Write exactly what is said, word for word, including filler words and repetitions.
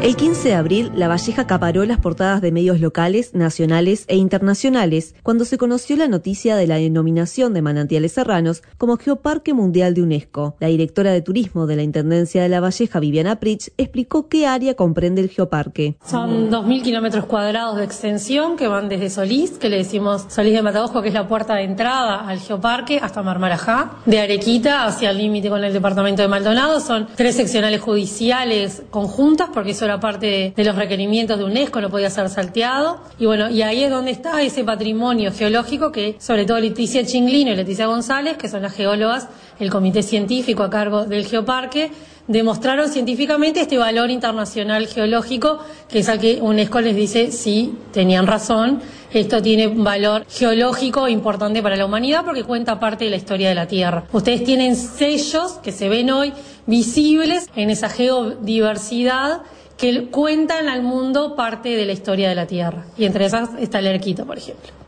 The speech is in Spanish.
El quince de abril, La Valleja acaparó las portadas de medios locales, nacionales e internacionales cuando se conoció la noticia de la denominación de Manantiales Serranos como Geoparque Mundial de UNESCO. La directora de Turismo de la Intendencia de La Valleja, Viviana Pritch, explicó qué área comprende el geoparque. Son dos mil kilómetros cuadrados de extensión que van desde Solís, que le decimos Solís de Mataojo, que es la puerta de entrada al geoparque, hasta Marmarajá, de Arequita hacia el límite con el departamento de Maldonado. Son tres seccionales judiciales conjuntas, porque eso era parte de, de los requerimientos de UNESCO, no podía ser salteado. Y bueno, y ahí es donde está ese patrimonio geológico que, sobre todo Leticia Chinglino y Leticia González, que son las geólogas, el comité científico a cargo del geoparque, demostraron científicamente este valor internacional geológico, que es al que UNESCO les dice, sí, tenían razón, esto tiene valor geológico importante para la humanidad porque cuenta parte de la historia de la Tierra. Ustedes tienen sellos que se ven hoy visibles en esa geodiversidad que cuentan al mundo parte de la historia de la Tierra. Y entre esas está el Arequito, por ejemplo.